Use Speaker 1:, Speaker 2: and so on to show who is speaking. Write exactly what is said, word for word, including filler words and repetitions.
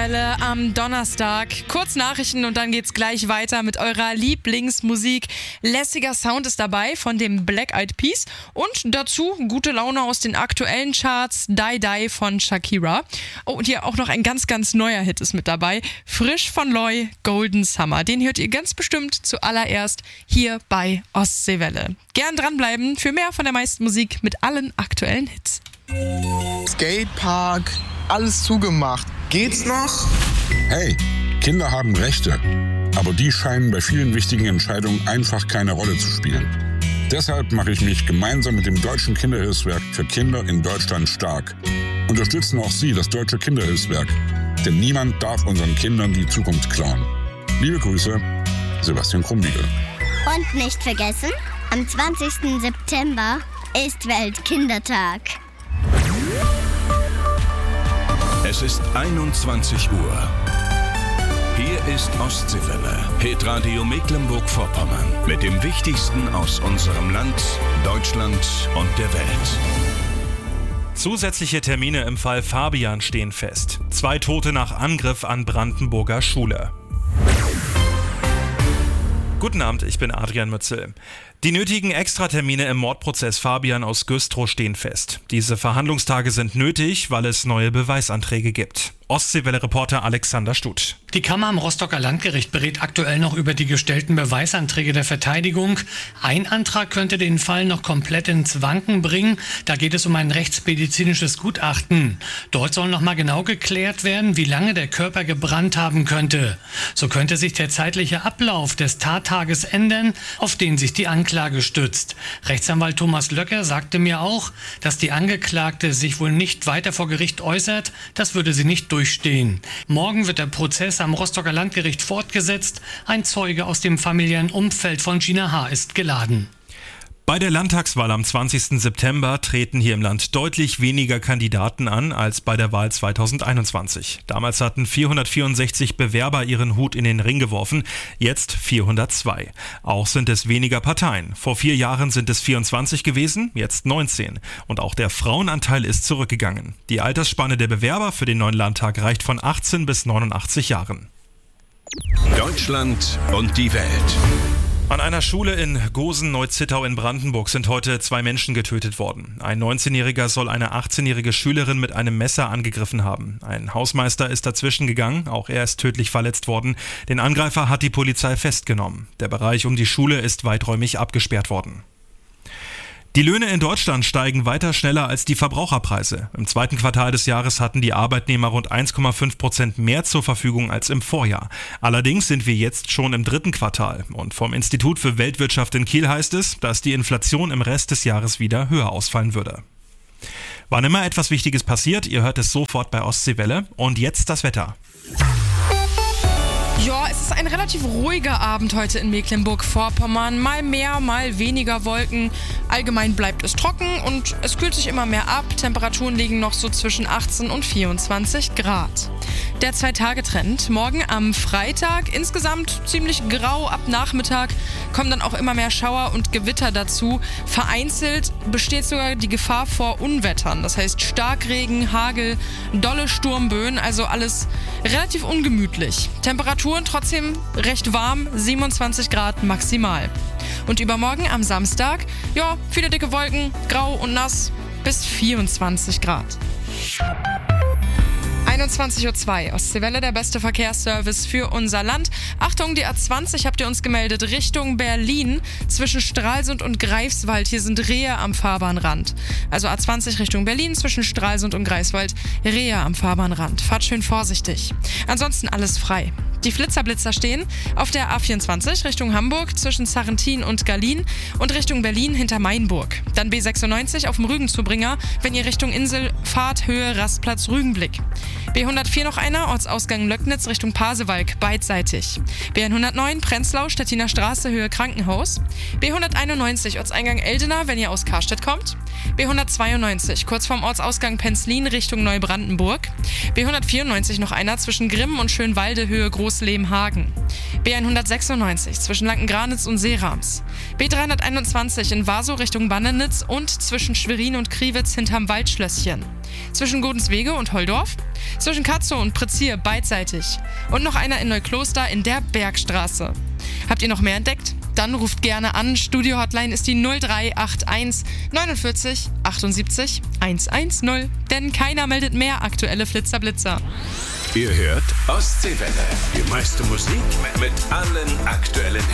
Speaker 1: Ostseewelle am Donnerstag. Kurz Nachrichten und dann geht's gleich weiter mit eurer Lieblingsmusik. Lässiger Sound ist dabei von dem Black Eyed Peas und dazu gute Laune aus den aktuellen Charts. Die Die von Shakira. Oh, und hier auch noch ein ganz, ganz neuer Hit ist mit dabei. Frisch von Loy, Golden Summer. Den hört ihr ganz bestimmt zuallererst hier bei Ostseewelle. Gern dranbleiben für mehr von der meisten Musik mit allen aktuellen Hits.
Speaker 2: Skatepark, alles zugemacht. Geht's noch?
Speaker 3: Hey, Kinder haben Rechte, aber die scheinen bei vielen wichtigen Entscheidungen einfach keine Rolle zu spielen. Deshalb mache ich mich gemeinsam mit dem Deutschen Kinderhilfswerk für Kinder in Deutschland stark. Unterstützen auch Sie das Deutsche Kinderhilfswerk, denn niemand darf unseren Kindern die Zukunft klauen. Liebe Grüße, Sebastian Krumbiegel.
Speaker 4: Und nicht vergessen, am zwanzigsten September ist Weltkindertag.
Speaker 5: Es ist einundzwanzig Uhr. Hier ist Ostseewelle, Hitradio Mecklenburg-Vorpommern mit dem Wichtigsten aus unserem Land, Deutschland und der Welt.
Speaker 6: Zusätzliche Termine im Fall Fabian stehen fest. Zwei Tote nach Angriff an Brandenburger Schule. Guten Abend, ich bin Adrian Mützel. Die nötigen Extratermine im Mordprozess Fabian aus Güstrow stehen fest. Diese Verhandlungstage sind nötig, weil es neue Beweisanträge gibt. Ostseewelle-Reporter Alexander Stuth.
Speaker 7: Die Kammer am Rostocker Landgericht berät aktuell noch über die gestellten Beweisanträge der Verteidigung. Ein Antrag könnte den Fall noch komplett ins Wanken bringen. Da geht es um ein rechtsmedizinisches Gutachten. Dort soll noch mal genau geklärt werden, wie lange der Körper gebrannt haben könnte. So könnte sich der zeitliche Ablauf des Tattages ändern, auf den sich die Anklage stützt. Rechtsanwalt Thomas Löcker sagte mir auch, dass die Angeklagte sich wohl nicht weiter vor Gericht äußert. Das würde sie nicht durchstehen. Morgen wird der Prozess am Rostocker Landgericht fortgesetzt. Ein Zeuge aus dem familiären Umfeld von Gina H. ist geladen.
Speaker 6: Bei der Landtagswahl am zwanzigsten September treten hier im Land deutlich weniger Kandidaten an als bei der Wahl zweitausendeinundzwanzig. Damals hatten vierhundertvierundsechzig Bewerber ihren Hut in den Ring geworfen, jetzt vierhundertzwei. Auch sind es weniger Parteien. Vor vier Jahren sind es vierundzwanzig gewesen, jetzt neunzehn. Und auch der Frauenanteil ist zurückgegangen. Die Altersspanne der Bewerber für den neuen Landtag reicht von achtzehn bis neunundachtzig Jahren.
Speaker 5: Deutschland und die Welt.
Speaker 6: An einer Schule in Gosen-Neuzittau in Brandenburg sind heute zwei Menschen getötet worden. Ein neunzehnjähriger soll eine achtzehnjährige Schülerin mit einem Messer angegriffen haben. Ein Hausmeister ist dazwischen gegangen, auch er ist tödlich verletzt worden. Den Angreifer hat die Polizei festgenommen. Der Bereich um die Schule ist weiträumig abgesperrt worden. Die Löhne in Deutschland steigen weiter schneller als die Verbraucherpreise. Im zweiten Quartal des Jahres hatten die Arbeitnehmer rund eins Komma fünf Prozent mehr zur Verfügung als im Vorjahr. Allerdings sind wir jetzt schon im dritten Quartal. Und vom Institut für Weltwirtschaft in Kiel heißt es, dass die Inflation im Rest des Jahres wieder höher ausfallen würde. Wann immer etwas Wichtiges passiert, ihr hört es sofort bei Ostseewelle. Und jetzt das Wetter.
Speaker 1: Ja, es ist ein relativ ruhiger Abend heute in Mecklenburg-Vorpommern. Mal mehr, mal weniger Wolken. Allgemein bleibt es trocken und es kühlt sich immer mehr ab. Temperaturen liegen noch so zwischen achtzehn und vierundzwanzig Grad. Der Zwei-Tage-Trend. Morgen am Freitag insgesamt ziemlich grau. Ab Nachmittag kommen dann auch immer mehr Schauer und Gewitter dazu. Vereinzelt besteht sogar die Gefahr vor Unwettern. Das heißt Starkregen, Hagel, dolle Sturmböen. Also alles relativ ungemütlich. Temperaturen trotzdem recht warm, siebenundzwanzig Grad maximal. Und übermorgen am Samstag, ja, viele dicke Wolken, grau und nass, bis vierundzwanzig Grad. einundzwanzig Uhr zwei, Ostseewelle, der beste Verkehrsservice für unser Land. Achtung, die A zwanzig habt ihr uns gemeldet, Richtung Berlin, zwischen Stralsund und Greifswald. Hier sind Rehe am Fahrbahnrand. Also A zwanzig Richtung Berlin, zwischen Stralsund und Greifswald, Rehe am Fahrbahnrand. Fahrt schön vorsichtig. Ansonsten alles frei. Die Flitzerblitzer stehen auf der A vierundzwanzig Richtung Hamburg zwischen Sarrentin und Gallien und Richtung Berlin hinter Mainburg. Dann B sechsundneunzig auf dem Rügenzubringer, wenn ihr Richtung Insel fahrt, Höhe Rastplatz Rügenblick. B hundertvier noch einer, Ortsausgang Löcknitz Richtung Pasewalk, beidseitig. B hundertneun Prenzlau, Stettiner Straße, Höhe Krankenhaus. B hunderteinundneunzig, Ortseingang Eldener, wenn ihr aus Karstedt kommt. B hundertzweiundneunzig, kurz vorm Ortsausgang Penzlin Richtung Neubrandenburg. B hundertvierundneunzig noch einer zwischen Grimm und Schönwalde, Höhe Groß Groß-Lehmhagen. B hundertsechsundneunzig zwischen Lankengranitz und Seerams. B dreihunderteinundzwanzig in Warsow Richtung Bannenitz und zwischen Schwerin und Kriwitz hinterm Waldschlösschen. Zwischen Godenswege und Holdorf. Zwischen Katzow und Prezier beidseitig. Und noch einer in Neukloster in der Bergstraße. Habt ihr noch mehr entdeckt? Dann ruft gerne an. Studio-Hotline ist die null drei acht eins neunundvierzig achtundsiebzig hundertzehn. Denn keiner meldet mehr aktuelle Flitzer-Blitzer.
Speaker 5: Ihr hört Ostseewelle. Die meiste Musik mit allen aktuellen